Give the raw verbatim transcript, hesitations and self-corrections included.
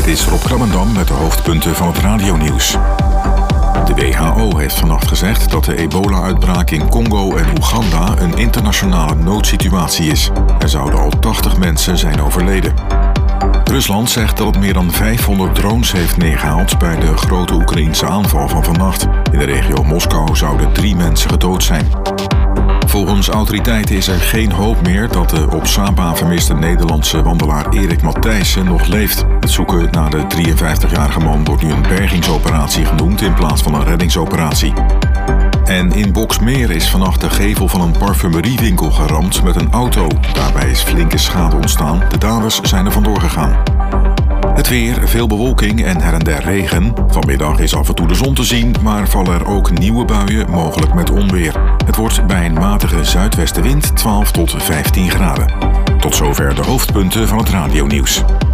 Dit is Rob Krabbendam met de hoofdpunten van het radionieuws. De W H O heeft vannacht gezegd dat de ebola-uitbraak in Congo en Oeganda een internationale noodsituatie is. Er zouden al tachtig mensen zijn overleden. Rusland zegt dat het meer dan vijfhonderd drones heeft neergehaald bij de grote Oekraïense aanval van vannacht. In de regio Moskou zouden drie mensen gedood zijn. Volgens autoriteiten is er geen hoop meer dat de op Saba vermiste Nederlandse wandelaar Erik Matthijssen nog leeft. Het zoeken naar de drieënvijftigjarige man wordt nu een bergingsoperatie genoemd in plaats van een reddingsoperatie. En in Boxmeer is vannacht de gevel van een parfumeriewinkel geramd met een auto. Daarbij is flinke schade ontstaan. De daders zijn er vandoor gegaan. Het weer, veel bewolking en her en der regen. Vanmiddag is af en toe de zon te zien, maar vallen er ook nieuwe buien, mogelijk met onweer. Het wordt bij een matige zuidwestenwind twaalf tot vijftien graden. Tot zover de hoofdpunten van het radionieuws.